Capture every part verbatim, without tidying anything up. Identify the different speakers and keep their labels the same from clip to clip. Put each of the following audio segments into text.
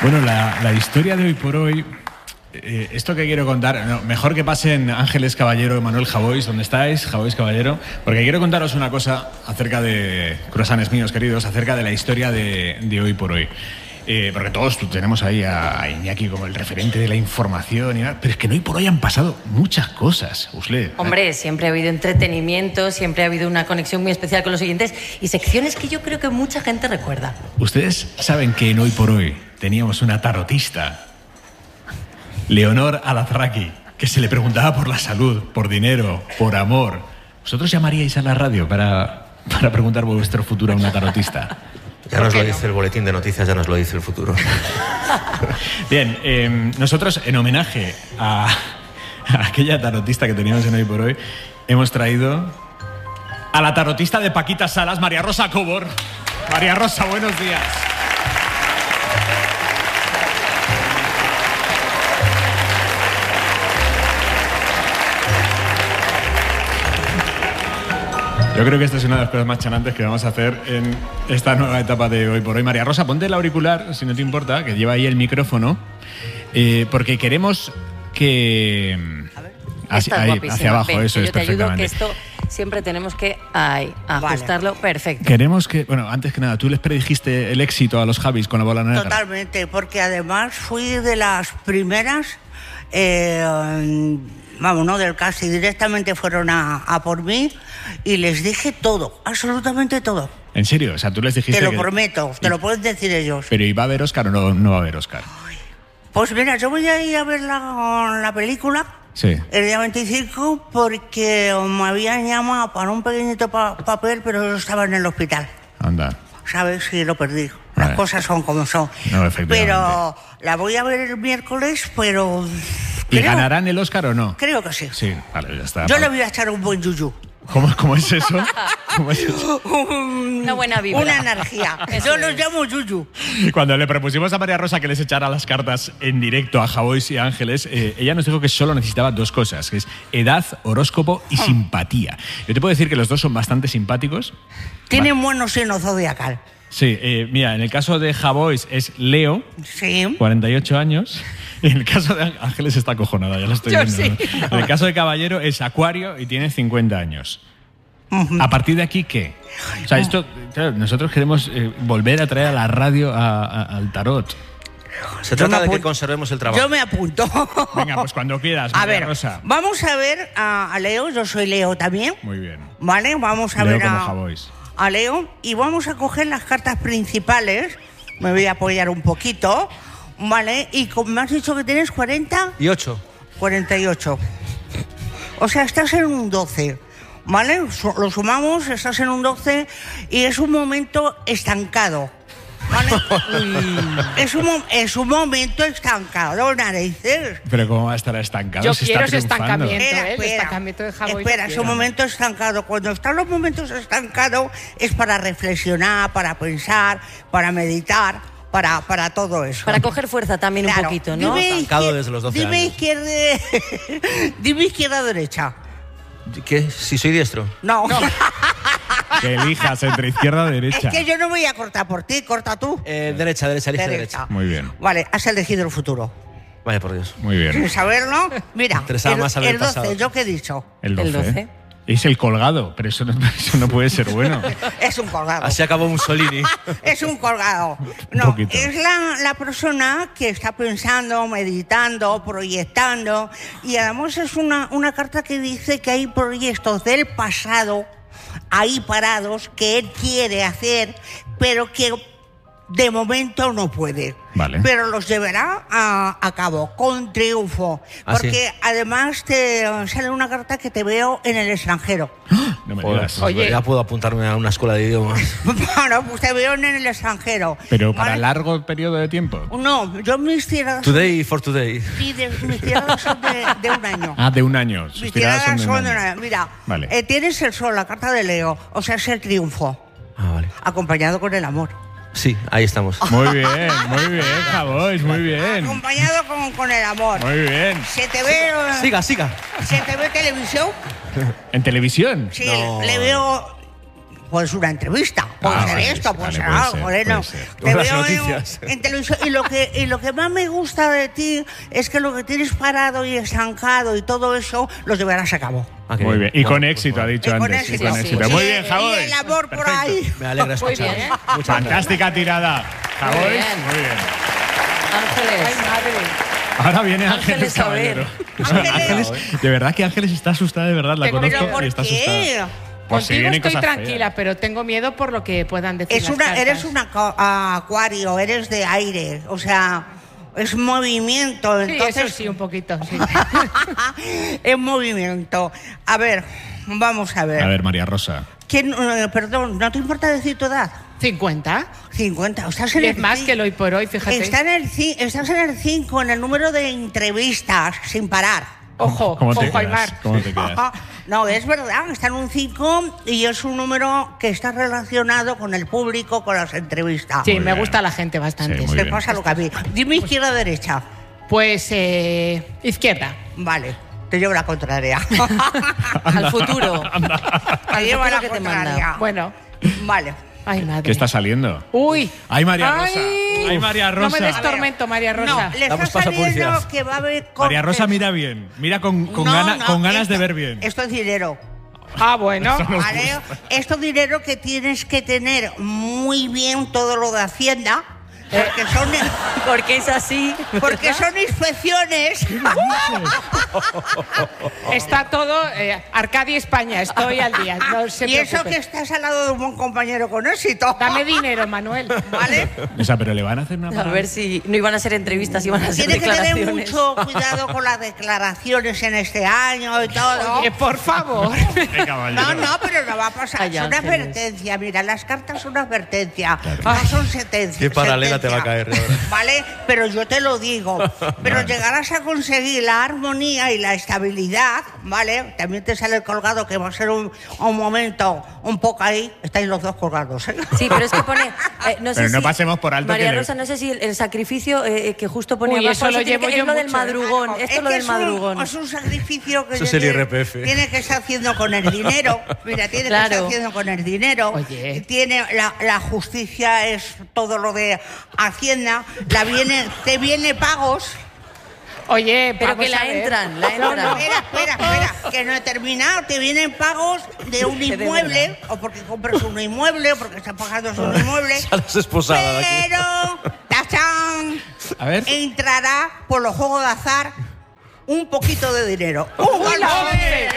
Speaker 1: Bueno, la, la historia de hoy por hoy, eh, esto que quiero contar, no, mejor que pasen Ángeles Caballero y Manuel Javois, ¿dónde estáis? Javois Caballero, porque quiero contaros una cosa acerca de, croissants míos queridos, acerca de la historia de, de hoy por hoy. Eh, porque todos tenemos ahí a, a Iñaki como el referente de la información, y nada, pero es que hoy por hoy han pasado muchas cosas, Usle.
Speaker 2: Hombre, siempre ha habido entretenimiento, siempre ha habido una conexión muy especial con los oyentes y secciones que yo creo que mucha gente recuerda.
Speaker 1: Ustedes saben que en Hoy por Hoy teníamos una tarotista, Leonor Alazraqui, que se le preguntaba por la salud, por dinero, por amor. ¿Vosotros llamaríais a la radio para, para preguntar por vuestro futuro a una tarotista?
Speaker 3: Ya nos lo dice el boletín de noticias, ya nos lo dice el futuro.
Speaker 1: Bien, eh, nosotros en homenaje a, a aquella tarotista que teníamos en Hoy por Hoy, hemos traído a la tarotista de Paquita Salas, María Rosa Cobor. María Rosa, buenos días. Yo creo que esta es una de las cosas más chanantes que vamos a hacer en esta nueva etapa de Hoy por Hoy. María Rosa, ponte el auricular, si no te importa, que lleva ahí el micrófono, eh, porque queremos que...
Speaker 2: A ver,
Speaker 1: Así, ahí, hacia abajo,
Speaker 2: Ven,
Speaker 1: eso
Speaker 2: que
Speaker 1: es,
Speaker 2: yo te ayudo,
Speaker 1: perfectamente.
Speaker 2: que esto siempre tenemos que ay, ajustarlo
Speaker 4: Vale.
Speaker 2: perfecto.
Speaker 1: Queremos que... Bueno, antes que nada, tú les predijiste el éxito a los Javis con la bola negra.
Speaker 4: Totalmente, porque además fui de las primeras, eh, vamos, no del casting, directamente fueron a, a por mí y les dije todo, absolutamente todo.
Speaker 1: ¿En serio? O sea, tú les dijiste
Speaker 4: Te lo
Speaker 1: que...
Speaker 4: prometo, te lo pueden decir ellos.
Speaker 1: ¿Pero iba a haber Oscar o no, no va a haber Oscar?
Speaker 4: Pues mira, yo voy a ir a ver la, la película
Speaker 1: Sí.
Speaker 4: el día veinticinco porque me habían llamado para un pequeñito pa- papel, pero yo estaba en el hospital.
Speaker 1: Anda.
Speaker 4: ¿Sabes? Y lo perdí. Las
Speaker 1: Vale.
Speaker 4: cosas son como son.
Speaker 1: No, efectivamente.
Speaker 4: Pero la voy a ver el miércoles, pero...
Speaker 1: ¿Y
Speaker 4: creo-
Speaker 1: ganarán el Oscar o no?
Speaker 4: Creo que sí.
Speaker 1: Sí, vale, ya está.
Speaker 4: Yo le voy a echar un buen yuyu.
Speaker 1: ¿Cómo, cómo es eso? ¿Cómo es eso?
Speaker 2: Una buena vibra.
Speaker 4: Una energía.
Speaker 2: Eso
Speaker 4: Yo los
Speaker 2: es.
Speaker 4: llamo yuyu.
Speaker 1: Cuando le propusimos a María Rosa que les echara las cartas en directo a Javois y a Ángeles, eh, ella nos dijo que solo necesitaba dos cosas, que es edad, horóscopo y simpatía. Yo te puedo decir que los dos son bastante simpáticos.
Speaker 4: Tienen buen signo zodiacal.
Speaker 1: Sí, eh, mira, en el caso de Javois es Leo,
Speaker 4: Sí.
Speaker 1: cuarenta y ocho años. Y en el caso de Ángeles está acojonada, ya lo estoy
Speaker 2: Yo
Speaker 1: viendo.
Speaker 2: sí.
Speaker 1: ¿no? En el caso de Caballero es Acuario y tiene cincuenta años. ¿A partir de aquí qué? O sea, esto, claro, nosotros queremos eh, volver a traer a la radio a- a- al tarot.
Speaker 3: Se
Speaker 4: Yo
Speaker 3: trata
Speaker 4: me
Speaker 3: de que
Speaker 4: apunto.
Speaker 3: conservemos el trabajo.
Speaker 4: Yo me apunto.
Speaker 1: Venga, pues cuando quieras,
Speaker 4: A
Speaker 1: María
Speaker 4: ver,
Speaker 1: Rosa.
Speaker 4: vamos a ver a, a Leo. Yo soy Leo también.
Speaker 1: Muy bien.
Speaker 4: ¿Vale? Vamos a
Speaker 1: Leo
Speaker 4: ver
Speaker 1: como
Speaker 4: a,
Speaker 1: Javois.
Speaker 4: a Leo y vamos a coger las cartas principales. Me voy a apoyar un poquito, ¿vale? Y como me has dicho que tienes cuarenta,
Speaker 3: Y ocho.
Speaker 4: cuarenta y ocho. O sea, estás en un doce, ¿vale? Su- Lo sumamos, estás en un doce y es un momento estancado, ¿vale? es, un, mo- es un momento estancado, narices.
Speaker 1: Pero ¿cómo va a estar estancado?
Speaker 5: Yo
Speaker 1: Si
Speaker 5: quiero
Speaker 1: está
Speaker 5: ese
Speaker 1: triunfando.
Speaker 5: estancamiento. ¿eh? El estancamiento de Javois
Speaker 4: Espera,
Speaker 5: lo
Speaker 4: es un
Speaker 5: quiero.
Speaker 4: momento estancado. Cuando están los momentos estancados es para reflexionar, para pensar, para meditar, para, para todo eso.
Speaker 2: Para coger fuerza también
Speaker 4: Claro.
Speaker 2: un poquito, ¿no?
Speaker 4: Dime
Speaker 3: Estancado
Speaker 4: izquier-
Speaker 3: desde los doce
Speaker 4: dime
Speaker 3: años.
Speaker 4: Izquierda, dime izquierda derecha.
Speaker 3: ¿Qué? Si soy diestro.
Speaker 4: No.
Speaker 1: Que elijas entre izquierda y derecha.
Speaker 4: Es que yo no voy a cortar por ti, corta tú.
Speaker 3: Eh, derecha, derecha, elige
Speaker 4: Derecha.
Speaker 3: derecha.
Speaker 1: Muy bien,
Speaker 4: Vale, has elegido el futuro.
Speaker 3: Vaya por Dios.
Speaker 1: muy bien.
Speaker 4: Sin saberlo, mira,
Speaker 3: Interesaba
Speaker 4: el,
Speaker 3: más saber
Speaker 4: el
Speaker 3: el pasado.
Speaker 4: doce, ¿yo qué he dicho?
Speaker 1: El doce.
Speaker 2: El doce.
Speaker 1: ¿eh? Es el colgado, pero eso no, eso no puede ser bueno.
Speaker 4: Es un colgado.
Speaker 3: Así acabó Mussolini.
Speaker 4: Es un colgado.
Speaker 1: Un
Speaker 4: No,
Speaker 1: poquito.
Speaker 4: es la, la persona que está pensando, meditando, proyectando. Y además es una, una carta que dice que hay proyectos del pasado ahí parados que él quiere hacer, pero que de momento no puede.
Speaker 1: Vale.
Speaker 4: Pero los llevará a, a cabo con triunfo.
Speaker 3: Ah,
Speaker 4: porque
Speaker 3: sí.
Speaker 4: además te sale una carta que te veo en el extranjero.
Speaker 1: No me
Speaker 3: Joder,
Speaker 1: digas.
Speaker 3: pues
Speaker 5: Oye.
Speaker 3: ya puedo apuntarme a una escuela de idiomas.
Speaker 4: Bueno, pues te veo en el extranjero.
Speaker 1: Pero para
Speaker 4: ¿Vale?
Speaker 1: largo periodo de tiempo.
Speaker 4: No, yo mis tiradas,
Speaker 3: Today for today.
Speaker 4: sí, de- mis tiradas son de, de un año.
Speaker 1: Ah, de un año. Sus
Speaker 4: mis
Speaker 1: tiradas
Speaker 4: tiradas
Speaker 1: son de un año.
Speaker 4: Mira,
Speaker 1: Vale.
Speaker 4: eh, tienes el sol, la carta de Leo, o sea, es el triunfo,
Speaker 3: Ah, vale.
Speaker 4: acompañado con el amor.
Speaker 3: Sí, ahí estamos.
Speaker 1: Muy bien, muy bien, Javois, muy bien.
Speaker 4: Acompañado con, con el amor.
Speaker 1: Muy bien.
Speaker 4: ¿Se te ve, eh,
Speaker 3: Siga, siga.
Speaker 4: ¿se te ve televisión?
Speaker 1: ¿En televisión?
Speaker 4: Sí,
Speaker 3: No.
Speaker 4: le veo Pues una entrevista, puede
Speaker 1: Ah,
Speaker 4: ser
Speaker 1: vale,
Speaker 4: esto,
Speaker 1: sí,
Speaker 4: puede
Speaker 1: vale,
Speaker 4: ser
Speaker 1: puede
Speaker 4: algo,
Speaker 1: ser,
Speaker 4: bueno.
Speaker 1: puede ser.
Speaker 4: Te
Speaker 3: Unas
Speaker 4: veo
Speaker 3: noticias.
Speaker 4: en, en televisión y lo que y lo que más me gusta de ti es que lo que tienes parado y estancado y todo eso lo llevarás a cabo.
Speaker 3: Ah, qué
Speaker 1: Muy bien. Y
Speaker 3: Bueno,
Speaker 1: con
Speaker 3: pues
Speaker 1: éxito,
Speaker 3: bueno.
Speaker 1: ha dicho
Speaker 4: Y con
Speaker 1: antes. Y
Speaker 4: éxito,
Speaker 1: con
Speaker 2: sí.
Speaker 1: éxito.
Speaker 2: Sí.
Speaker 1: Muy
Speaker 4: Y-
Speaker 1: bien,
Speaker 4: y
Speaker 1: Javois.
Speaker 4: el amor por
Speaker 1: Perfecto.
Speaker 4: ahí.
Speaker 3: Me alegra
Speaker 2: Muy
Speaker 3: escuchar.
Speaker 2: bien, ¿eh?
Speaker 3: Muchas gracias.
Speaker 1: Fantástica tirada. Javois.
Speaker 2: Muy bien.
Speaker 1: Muy bien.
Speaker 2: Ángeles.
Speaker 5: Ay, madre.
Speaker 1: Ahora viene
Speaker 2: Ángeles
Speaker 1: Ángeles
Speaker 2: a ver.
Speaker 1: Caballero.
Speaker 4: Ángeles.
Speaker 1: Ángeles, de verdad que Ángeles está asustada, de verdad, la
Speaker 5: Tengo
Speaker 1: conozco
Speaker 5: miedo.
Speaker 1: y está
Speaker 4: ¿Por qué?
Speaker 1: asustada. Pues si
Speaker 5: Contigo
Speaker 1: vienen
Speaker 5: estoy
Speaker 1: cosas
Speaker 5: tranquila,
Speaker 1: feas.
Speaker 5: pero tengo miedo por lo que puedan decir
Speaker 4: Es
Speaker 5: las
Speaker 4: una,
Speaker 5: cartas.
Speaker 4: eres un acuario, eres de aire, o sea, es movimiento.
Speaker 5: Sí,
Speaker 4: Entonces,
Speaker 5: eso sí, un poquito, sí.
Speaker 4: es movimiento. A ver, vamos a ver.
Speaker 1: A ver, María Rosa.
Speaker 4: ¿Quién, eh, perdón, ¿no te importa decir tu edad?
Speaker 5: ¿cincuenta?
Speaker 4: cincuenta. Estás en
Speaker 5: Y
Speaker 4: el
Speaker 5: es más
Speaker 4: ci-
Speaker 5: que lo hoy por hoy, fíjate.
Speaker 4: Está en el ci- estás en el cinco, en el número de entrevistas, sin parar.
Speaker 5: Ojo,
Speaker 1: ¿Cómo te
Speaker 5: ojo,
Speaker 1: quedas?
Speaker 5: Aymar.
Speaker 1: ¿Cómo te quedas?
Speaker 4: No, es verdad, está en un cinco y es un número que está relacionado con el público, con las entrevistas.
Speaker 5: Sí,
Speaker 1: Muy
Speaker 5: me
Speaker 1: bien.
Speaker 5: gusta la gente bastante.
Speaker 1: Sí, muy
Speaker 4: Te
Speaker 1: bien.
Speaker 4: pasa lo que a mí. Dime izquierda o derecha.
Speaker 5: Pues, eh, izquierda.
Speaker 4: Vale, te llevo la contraria.
Speaker 2: Al futuro.
Speaker 4: Te llevo
Speaker 2: futuro
Speaker 4: la
Speaker 2: que te
Speaker 4: contraria.
Speaker 2: manda.
Speaker 5: Bueno.
Speaker 4: Vale.
Speaker 5: Ay, madre.
Speaker 1: ¿Qué está saliendo?
Speaker 5: Uy.
Speaker 1: Ay, María Rosa.
Speaker 5: Ay.
Speaker 1: Ay, María
Speaker 5: No me
Speaker 1: Rosa.
Speaker 5: des tormento, María
Speaker 4: No,
Speaker 5: Rosa.
Speaker 4: le está
Speaker 3: Damos paso a
Speaker 4: saliendo
Speaker 3: publicidad.
Speaker 4: que va a haber
Speaker 1: María Rosa,
Speaker 4: cortes.
Speaker 1: mira bien. Mira con, con,
Speaker 4: No,
Speaker 1: gana-
Speaker 4: no,
Speaker 1: con ganas de
Speaker 4: esto-
Speaker 1: ver bien.
Speaker 4: Esto es dinero.
Speaker 5: Ah, bueno.
Speaker 4: ¿Vale? Esto es dinero que tienes que tener muy bien todo lo de Hacienda. Porque son,
Speaker 2: Porque es así.
Speaker 4: porque son inspecciones.
Speaker 5: Está todo, eh, Arcadia España, estoy al día. No se
Speaker 4: Y eso
Speaker 5: preocupe.
Speaker 4: que estás al lado de un buen compañero con éxito.
Speaker 5: Dame dinero, Manuel.
Speaker 4: ¿Vale?
Speaker 1: O sea, pero le van a hacer una
Speaker 2: A
Speaker 1: parada.
Speaker 2: ver si no iban a ser entrevistas, iban a ser
Speaker 4: Tienes que tener
Speaker 2: declaraciones.
Speaker 4: mucho cuidado con las declaraciones en este año y todo.
Speaker 5: Oye, por favor.
Speaker 1: Venga, María
Speaker 4: No,
Speaker 1: Rosa.
Speaker 4: no, pero no va a pasar.
Speaker 2: Ay,
Speaker 4: es una
Speaker 2: Ángeles.
Speaker 4: advertencia. Mira, las cartas son una advertencia. No son sentencias.
Speaker 3: Qué paralela te va a caer, de verdad.
Speaker 4: ¿Vale? Pero yo te lo digo. Pero llegarás a conseguir la armonía y la estabilidad, ¿vale? También te sale colgado que va a ser un, un momento un poco ahí. Estáis los dos colgados, ¿eh?
Speaker 2: Sí, pero es que pone. eh, no sé
Speaker 1: Pero no
Speaker 2: si-
Speaker 1: pasemos por alto
Speaker 2: María
Speaker 1: que le-
Speaker 2: Rosa, no sé si el, el sacrificio eh, que justo ponía
Speaker 5: Uy,
Speaker 2: abajo.
Speaker 5: eso lo
Speaker 2: tiene
Speaker 5: llevo
Speaker 2: que-
Speaker 5: yo
Speaker 2: es lo del
Speaker 5: mucho, ¿eh?
Speaker 2: madrugón. Esto
Speaker 4: Es
Speaker 2: es lo
Speaker 4: que
Speaker 2: del
Speaker 4: es un-
Speaker 2: madrugón.
Speaker 4: es un sacrificio que
Speaker 3: Eso es el
Speaker 4: tiene-
Speaker 3: I R P F.
Speaker 4: Tiene que estar haciendo con el dinero. Mira, tiene que
Speaker 2: Claro.
Speaker 4: estar haciendo con el dinero.
Speaker 5: Oye.
Speaker 4: Tiene la, la justicia es todo lo de Hacienda. La viene, te viene pagos.
Speaker 5: Oye,
Speaker 2: Pero
Speaker 5: vamos
Speaker 2: que la
Speaker 5: a ver.
Speaker 2: entran, la
Speaker 5: No,
Speaker 2: entran.
Speaker 5: no.
Speaker 4: Espera, espera, espera, que no he terminado. Te vienen pagos de un
Speaker 2: de
Speaker 4: inmueble, o porque compras un inmueble, o porque estás pagando un inmueble.
Speaker 3: Ya las esposada de aquí.
Speaker 4: Pero, ¡tachán!
Speaker 1: A ver.
Speaker 4: Entrará por los juegos de azar un poquito de dinero. ¡Un golpe!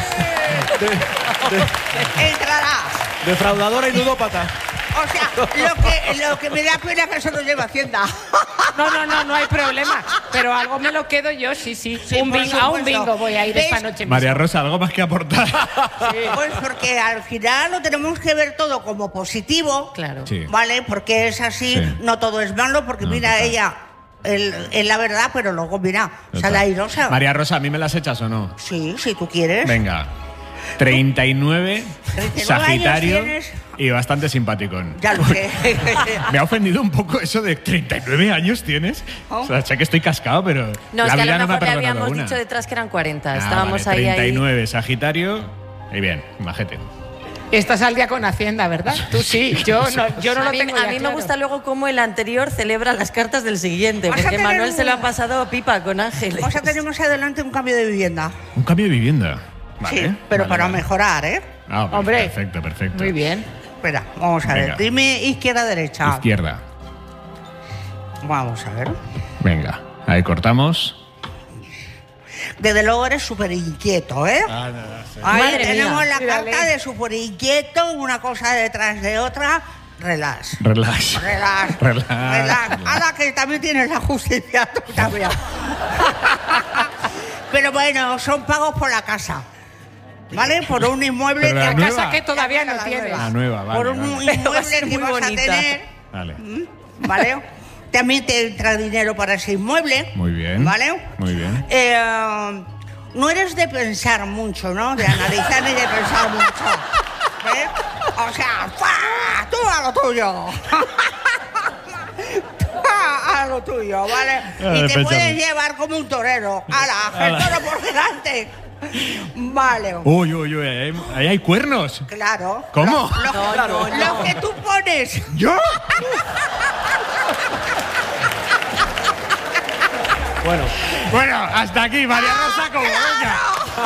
Speaker 4: Entrará.
Speaker 3: Defraudadora y ludópata.
Speaker 4: O sea, lo que, lo que me da pena es que eso lo lleva Hacienda.
Speaker 5: No, no, no, no hay problema. Pero algo me lo quedo yo, sí, sí.
Speaker 4: Sí,
Speaker 5: un
Speaker 4: por
Speaker 5: bingo, a un
Speaker 4: supuesto.
Speaker 5: bingo voy a ir
Speaker 4: ¿Ves?
Speaker 5: esta noche
Speaker 1: María
Speaker 5: mismo.
Speaker 1: Rosa, ¿algo más que aportar?
Speaker 4: Pues porque al final lo tenemos que ver todo como positivo.
Speaker 2: Claro.
Speaker 1: Sí.
Speaker 4: ¿Vale? Porque es así,
Speaker 1: Sí.
Speaker 4: no todo es malo, porque
Speaker 1: No,
Speaker 4: mira,
Speaker 1: total.
Speaker 4: ella el- es la verdad, pero luego mira, sale airosa.
Speaker 1: María Rosa, ¿a mí me las echas o no?
Speaker 4: Sí, si tú quieres.
Speaker 1: Venga. treinta y nueve,
Speaker 4: treinta y nueve
Speaker 1: Sagitario
Speaker 4: años tienes.
Speaker 1: y bastante simpaticón.
Speaker 4: Ya lo sé.
Speaker 1: Me ha ofendido un poco eso de treinta y nueve años tienes.
Speaker 4: Oh.
Speaker 1: O sea, sé que estoy cascado, pero
Speaker 2: No,
Speaker 1: la
Speaker 2: es que a
Speaker 1: vida
Speaker 2: lo
Speaker 1: no me ha
Speaker 2: mejor le
Speaker 1: perdonado
Speaker 2: habíamos
Speaker 1: una.
Speaker 2: dicho detrás que eran cuarenta.
Speaker 1: Ah,
Speaker 2: Estábamos
Speaker 1: vale,
Speaker 2: ahí,
Speaker 1: treinta y
Speaker 2: ahí.
Speaker 1: nueve, Sagitario. Y bien, majete.
Speaker 5: Estás al día con Hacienda, ¿verdad? Tú sí, yo no, yo no
Speaker 2: a
Speaker 5: lo
Speaker 2: mí,
Speaker 5: tengo
Speaker 2: a
Speaker 5: ya
Speaker 2: mí me
Speaker 5: claro.
Speaker 2: gusta luego cómo el anterior celebra las cartas del siguiente,
Speaker 4: Vas a
Speaker 2: porque
Speaker 4: tener
Speaker 2: Manuel
Speaker 4: un-
Speaker 2: se lo ha pasado pipa con Ángeles.
Speaker 4: O sea, tenemos adelante un cambio de vivienda.
Speaker 1: Un cambio de vivienda. Vale,
Speaker 4: Sí, pero
Speaker 1: vale,
Speaker 4: para
Speaker 1: vale.
Speaker 4: mejorar, ¿eh?
Speaker 1: Ah, pues
Speaker 5: Hombre.
Speaker 1: Perfecto, perfecto.
Speaker 5: Muy bien.
Speaker 4: Espera, vamos a
Speaker 1: Venga.
Speaker 4: ver. Dime izquierda, derecha.
Speaker 1: Izquierda.
Speaker 4: Vamos a ver.
Speaker 1: Venga, ahí cortamos.
Speaker 4: Desde luego eres súper inquieto, ¿eh?
Speaker 1: Ah, no, no, sí.
Speaker 4: Ahí
Speaker 2: Madre
Speaker 4: tenemos
Speaker 2: mía.
Speaker 4: la
Speaker 5: Mírale.
Speaker 4: carta de súper inquieto, una cosa detrás de otra. Relax.
Speaker 1: Relax.
Speaker 4: Relax.
Speaker 1: Relax.
Speaker 4: Relax. Ahora que también tienes la justicia, tú también. Pero bueno, son pagos por la casa. ¿Vale? Por un inmueble
Speaker 1: Pero la
Speaker 5: La
Speaker 4: que
Speaker 1: nueva.
Speaker 5: casa que todavía no
Speaker 4: La
Speaker 5: tienes.
Speaker 1: La nueva, vale.
Speaker 4: por un
Speaker 1: vale.
Speaker 2: Pero va a
Speaker 4: inmueble
Speaker 2: ser
Speaker 4: que
Speaker 2: muy
Speaker 4: vas
Speaker 2: bonita.
Speaker 4: a tener.
Speaker 1: Vale.
Speaker 4: ¿Vale? También te entra dinero para ese inmueble.
Speaker 1: Muy bien.
Speaker 4: ¿Vale?
Speaker 1: Muy bien.
Speaker 4: Eh, no eres de pensar mucho, ¿no? De analizar ni de pensar mucho. ¿Ves? O sea, ¡fua! Tú a lo tuyo. Tú a a lo tuyo, ¿vale?
Speaker 1: Ah, de
Speaker 4: Y te
Speaker 1: pensar
Speaker 4: puedes
Speaker 1: mucho.
Speaker 4: llevar como un torero. ¡Hala! El toro por delante. Vale.
Speaker 1: Uy, uy, uy, ahí hay, ahí hay cuernos.
Speaker 4: Claro.
Speaker 1: ¿Cómo?
Speaker 4: Lo, lo-
Speaker 2: No,
Speaker 4: claro,
Speaker 2: no,
Speaker 4: lo
Speaker 2: no.
Speaker 4: que tú pones.
Speaker 1: ¿Yo?
Speaker 3: Bueno.
Speaker 1: Bueno, hasta aquí, María Rosa, como venga.